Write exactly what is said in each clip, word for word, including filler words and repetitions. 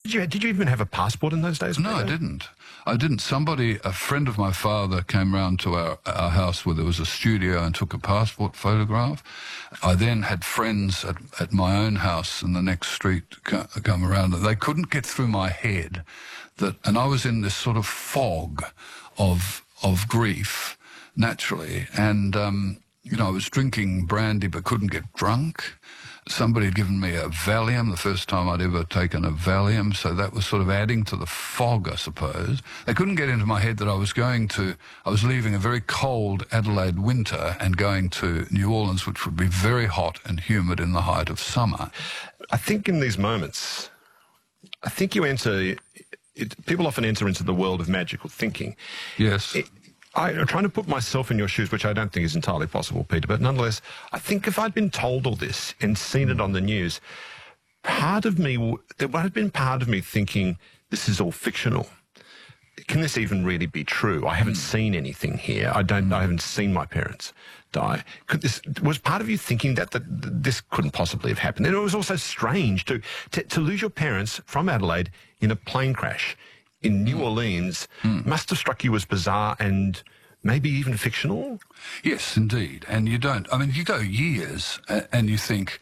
Did you did you even have a passport in those days? No, Peter? I didn't. I didn't. Somebody, a friend of my father, came round to our, our house where there was a studio and took a passport photograph. I then had friends at, at my own house in the next street co- come around, and they couldn't get through my head that, and I was in this sort of fog of of grief, naturally, and um, you know, I was drinking brandy but couldn't get drunk. Somebody had given me a Valium, the first time I'd ever taken a Valium, so that was sort of adding to the fog, I suppose. They couldn't get into my head that I was going to, I was leaving a very cold Adelaide winter and going to New Orleans, which would be very hot and humid in the height of summer. I think in these moments, I think you enter, it, people often enter into the world of magical thinking. Yes. It, I, I'm trying to put myself in your shoes, which I don't think is entirely possible, Peter, but nonetheless, I think if I'd been told all this and seen it on the news, part of me, there would have been part of me thinking, this is all fictional. Can this even really be true? I haven't mm. seen anything here. I don't. I haven't seen my parents die. Could this, was part of you thinking that, that this couldn't possibly have happened? And it was also strange to, to, to lose your parents from Adelaide in a plane crash in New Orleans. Mm. Must have struck you as bizarre and maybe even fictional? Yes, indeed. And you don't, I mean, you go years and you think,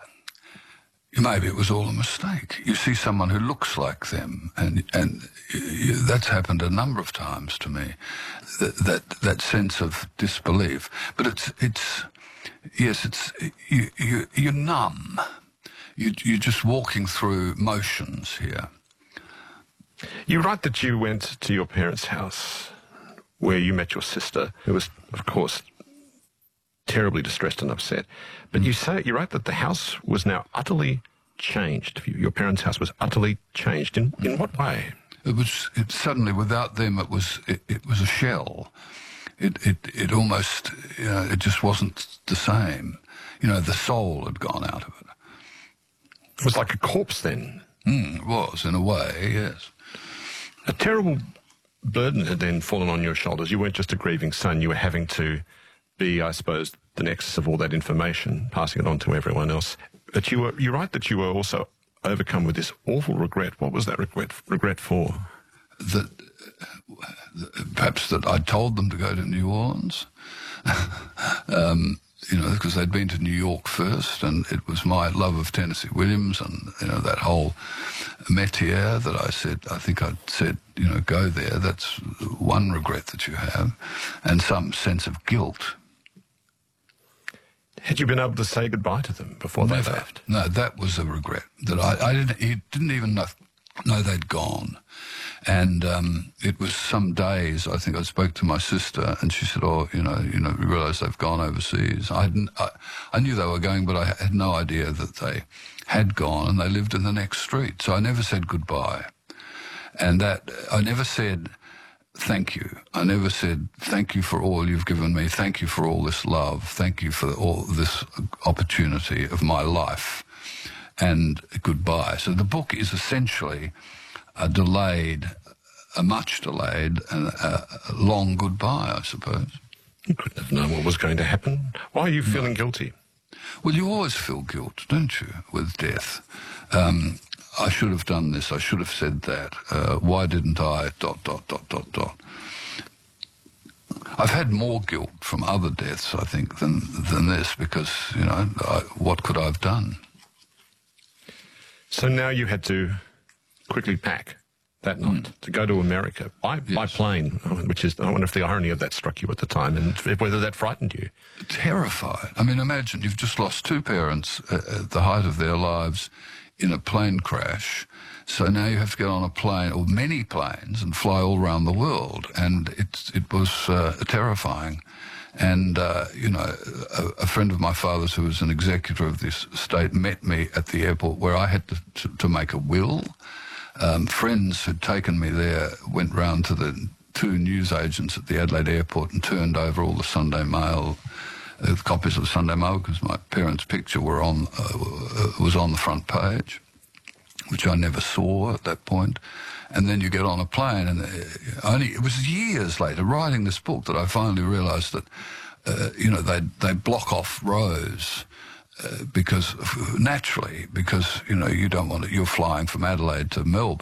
maybe it was all a mistake. You see someone who looks like them, and and you, that's happened a number of times to me, that, that that sense of disbelief. But it's, it's yes, it's, you, you, you're numb. You, you're just walking through motions here. You write that you went to your parents' house where you met your sister, who was, of course, terribly distressed and upset. But you say, you write that the house was now utterly changed. Your parents' house was utterly changed. In in what way? It was, it suddenly, without them, it was, it, it was a shell. It, it, it almost, you know, it just wasn't the same. You know, the soul had gone out of it. It was like a corpse then. Mm, it was, in a way, yes. A terrible burden had then fallen on your shoulders. You weren't just a grieving son. You were having to be, I suppose, the nexus of all that information, passing it on to everyone else. But you were, you're right that you were also overcome with this awful regret. What was that regret regret for? That uh, perhaps that I told them to go to New Orleans. um, you know, because they'd been to New York first, and it was my love of Tennessee Williams and, you know, that whole métier that I said, I think I'd said, you know, go there. That's one regret that you have, and some sense of guilt. Had you been able to say goodbye to them before Never. they left? No, that was a regret. That I, I didn't, he didn't even know, know they'd gone. And um, it was some days, I think I spoke to my sister, and she said, oh, you know, you know, we realise they've gone overseas. I, hadn't, I, I knew they were going, but I had no idea that they had gone, and they lived in the next street. So I never said goodbye. And that, I never said thank you. I never said thank you for all you've given me. Thank you for all this love. Thank you for all this opportunity of my life. And goodbye. So the book is essentially a delayed, a much delayed, and a, a long goodbye, I suppose. You couldn't have known what was going to happen. Why are you feeling no. guilty? Well, you always feel guilt, don't you, with death? Um, I should have done this, I should have said that. Uh, why didn't I, dot, dot, dot, dot, dot. I've had more guilt from other deaths, I think, than, than this, because, you know, I, what could I have done? So now you had to quickly pack that night mm. to go to America by, yes. by plane, which is, I wonder if the irony of that struck you at the time and whether that frightened you. Terrified. I mean, imagine you've just lost two parents at the height of their lives in a plane crash. So now you have to get on a plane, or many planes, and fly all around the world. And it, it was uh, terrifying. And, uh, you know, a, a friend of my father's who was an executor of this estate met me at the airport where I had to, to, to make a will. Um, friends who'd taken me there went round to the two newsagents at the Adelaide airport and turned over all the Sunday Mail, uh, copies of the Sunday Mail, because my parents' picture were on, uh, was on the front page, which I never saw at that point. And then you get on a plane, and only it was years later, writing this book, that I finally realised that, uh, you know, they they block off rows uh, because naturally, because you know you don't want to, you're flying from Adelaide to Melbourne.